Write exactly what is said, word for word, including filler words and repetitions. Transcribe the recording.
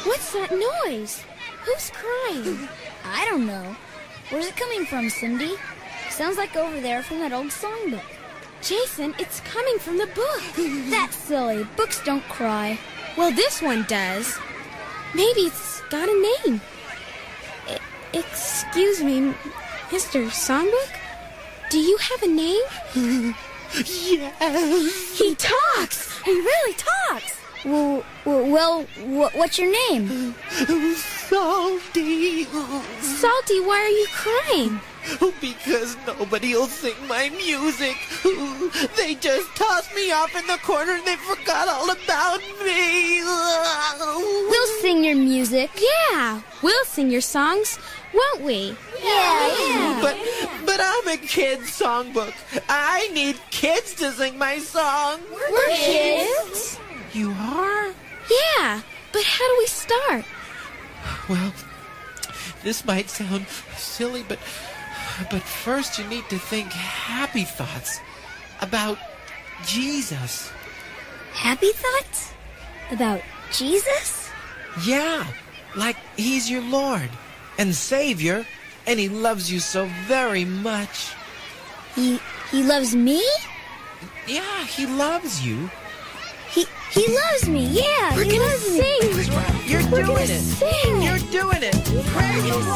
What's that noise? Who's crying? I don't know. Where's it coming from, Cindy? Sounds like over there from that old songbook. Jason, it's coming from the book. That's silly. Books don't cry. Well, this one does. Maybe it's got a name. I- excuse me, Mister Songbook? Do you have a name? Yes. He talks! He really talks! Well, well, wh- what's your name? Salty. Salty, why are you crying? Because nobody'll sing my music. They just tossed me off in the corner and they forgot all about me. We'll sing your music. Yeah, we'll sing your songs, won't we? Yeah, yeah. But but I'm a kid's songbook. I need kids to sing my song. We're kids. You are? Yeah, but how do we start? Well, this might sound silly, but but first you need to think happy thoughts about Jesus. Happy thoughts? About Jesus? Yeah, like he's your Lord and Savior, and he loves you so very much. He he loves me? Yeah, he loves you. He he loves me. Yeah, We're he gonna loves me. sing. You're We're doing gonna it. sing. You're doing it. Praise the